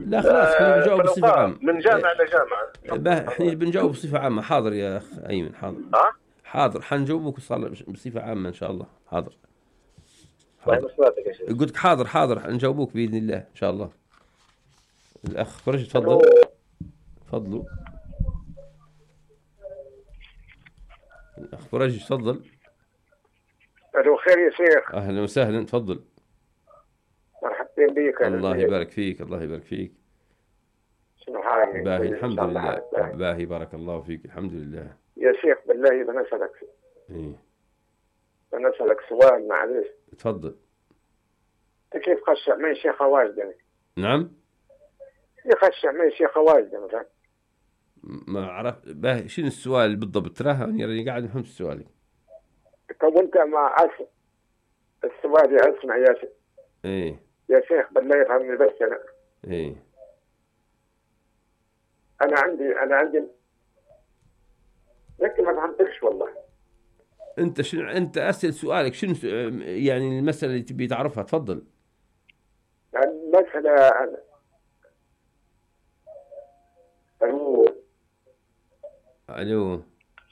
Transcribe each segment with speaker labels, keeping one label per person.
Speaker 1: لا خلاص احنا بنجاوب بصفة
Speaker 2: فلقاء
Speaker 1: عامة.
Speaker 2: من جامعة لجامعة.
Speaker 1: احنا بنجاوب بصفة عامة. حاضر يا أخ أيمن، حاضر.
Speaker 2: ها؟
Speaker 1: حاضر حنجاوبك بصفة عامة إن شاء الله. حاضر
Speaker 2: والله
Speaker 1: حاضر.
Speaker 2: ما سمعتك يا شيخ.
Speaker 1: قلت لك حاضر حاضر حنجاوبك بإذن الله إن شاء الله. الأخ فرج
Speaker 2: ألو.
Speaker 1: تفضل. تفضلوا. الأخ فرج تفضل.
Speaker 2: ألو، خير يا شيخ.
Speaker 1: أهلا وسهلا، تفضل.
Speaker 2: مرحبتين بك.
Speaker 1: الله يبارك فيك، الله يبارك فيك.
Speaker 2: شنو حالك؟
Speaker 1: باهي
Speaker 2: كويس إن
Speaker 1: الحمد
Speaker 2: شاء الله
Speaker 1: لله.
Speaker 2: حالك باهي.
Speaker 1: باهي بارك الله فيك، الحمد لله.
Speaker 2: يا شيخ بالله بنسألك
Speaker 1: إيه
Speaker 2: بنسألك سؤال معلش.
Speaker 1: تفضل.
Speaker 2: أنت كيف خشع من شيخ واجد؟
Speaker 1: نعم.
Speaker 2: يخشع من شيخ واجد مثلا.
Speaker 1: ما عرف باهي شنو السؤال بالضبط؟ تراها أنا قاعد أفهم سؤالك.
Speaker 2: طب وأنت مع السؤال اسمع يا شيخ.
Speaker 1: إيه
Speaker 2: يا شيخ بالله يفهمني بس أنا.
Speaker 1: إيه
Speaker 2: أنا عندي لكن ما فهمتكش والله.
Speaker 1: أنت شنو أنت أسأل سؤالك شنو يعني المسألة اللي تبي تعرفها؟ تفضل.
Speaker 2: يعني مثلا ألو.
Speaker 1: ألو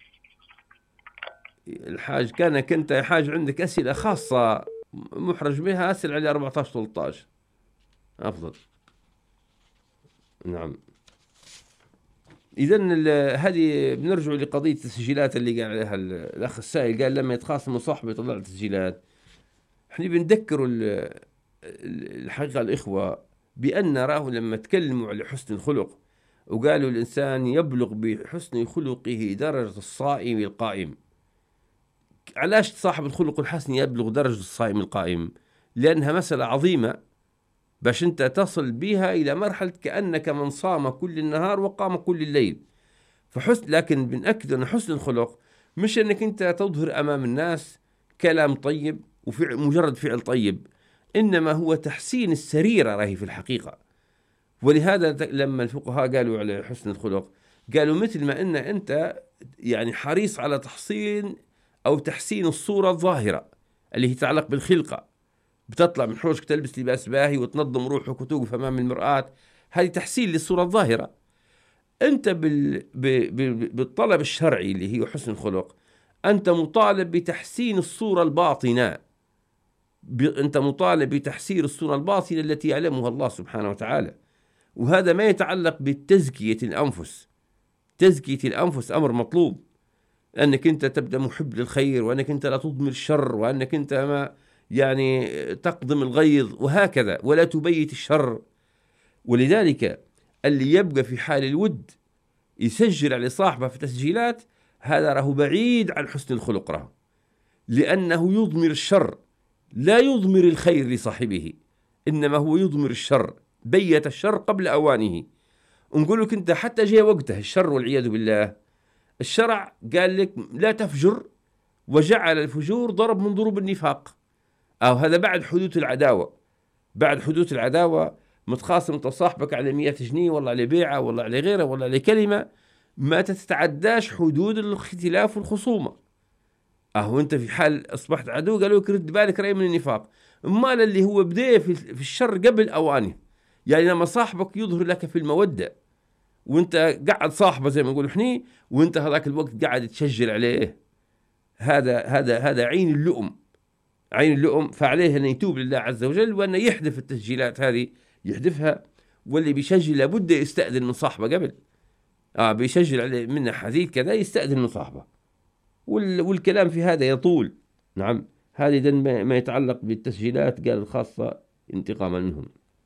Speaker 1: الحاج، كانك أنت يا حاج عندك أسئلة خاصة محرج بها، أسأل على 14 13 أفضل. نعم. إذا هذه بنرجع لقضية التسجيلات اللي قال عليها الأخ السائل، قال لما يتخاصموا صاحبه يطلع التسجيلات. احنا بنذكروا الحقيقة الإخوة بأن راه لما تكلموا على حسن الخلق وقالوا الإنسان يبلغ بحسن خلقه درجة الصائم القائم. علاش صاحب الخلق الحسن يبلغ درجة الصائم القائم؟ لأنها مسألة عظيمة باش أنت تصل بها إلى مرحلة كأنك من صام كل النهار وقام كل الليل. لكن بنأكد أن حسن الخلق مش أنك أنت تظهر أمام الناس كلام طيب وفعل مجرد فعل طيب، إنما هو تحسين السريرة راهي في الحقيقة. ولهذا لما الفقهاء قالوا على حسن الخلق قالوا مثل ما أن أنت يعني حريص على تحسين الصورة الظاهرة اللي هي تتعلق بالخلقة، بتطلع من حوشك تلبس لباس باهي وتنظم روحك وتوقف أمام المرآة، هذه تحسين للصورة الظاهرة. أنت بالطلب الشرعي اللي هي حسن الخلق أنت مطالب بتحسين الصورة الباطنة. أنت مطالب بتحسين الصورة الباطنة التي يعلمها الله سبحانه وتعالى. وهذا ما يتعلق بتزكية الأنفس. تزكية الأنفس أمر مطلوب، أنك أنت تبدأ محب للخير، وأنك أنت لا تضمر الشر، وأنك أنت ما يعني تقدم الغيظ وهكذا، ولا تبيت الشر. ولذلك اللي يبقى في حال الود يسجل على صاحبه في تسجيلات، هذا راه بعيد عن حسن الخلق راه، لأنه يضمر الشر لا يضمر الخير لصاحبه، إنما هو يضمر الشر، بيت الشر قبل أوانه. ونقول لك أنت حتى جاء وقته الشر والعياذ بالله، الشرع قال لك لا تفجر، وجعل الفجور ضرب من ضروب النفاق. أو هذا بعد حدوث العداوة. بعد حدوث العداوة متخاصم انت صاحبك على 100 جنيه والله على بيعة والله على غيره والله على كلمة ما تتعداش حدود الاختلاف والخصومة. انت في حال اصبحت عدو قالوا لك رد بالك رأي من النفاق. مال اللي هو بدأ في الشر قبل اوانه، يعني لما صاحبك يظهر لك في المودة وانت قاعد صاحبه زي ما نقول احنا، وانت هذاك الوقت قاعد تشجل عليه، هذا عين اللؤم. عين اللؤم. فعليه أن يتوب لله عز وجل وأن يحذف التسجيلات هذه، يحذفها. واللي بيسجل لابد يستأذن من صاحبه قبل. بيسجل عليه منه حديث كذا يستأذن من صاحبه، والكلام في هذا يطول. نعم. هذه إذن ما يتعلق بالتسجيلات قال الخاصة انتقاما منهم.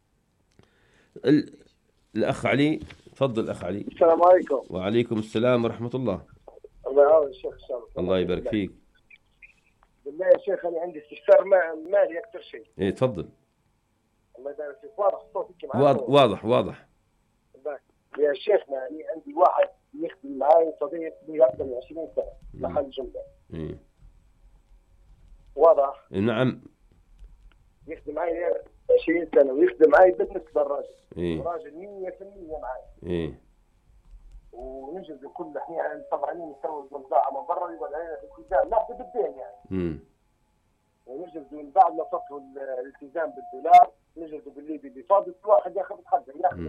Speaker 1: الأخ علي تفضل. الأخ علي.
Speaker 2: السلام عليكم.
Speaker 1: وعليكم السلام ورحمة الله.
Speaker 2: الله يعاون الشيخ سامي.
Speaker 1: الله يبارك فيك.
Speaker 2: بالله يا شيخ أنا عندي استفسار مالي أكثر شيء.
Speaker 1: إيه تفضل.
Speaker 2: الله يبارك فيك. واضح صوتك
Speaker 1: معاك؟ واضح.
Speaker 2: يا شيخ يعني عندي واحد يخدم معي صديق لي أكثر من 20 سنة محل جملة.
Speaker 1: إيه.
Speaker 2: واضح؟
Speaker 1: نعم.
Speaker 2: يخدم معي 20 سنة ويخدم معي بالنسبة للراجل.
Speaker 1: إيه.
Speaker 2: الراجل 100% معي.
Speaker 1: إيه.
Speaker 2: ونجد كل حين طبعا نسوي البضاعة من برا ولا في الالتزام لا بالدين يعني. ونجد من بعد ما فتحوا الالتزام بالدولار نجد بالليبي بفاضل واحد ياخذ حقه ياخذ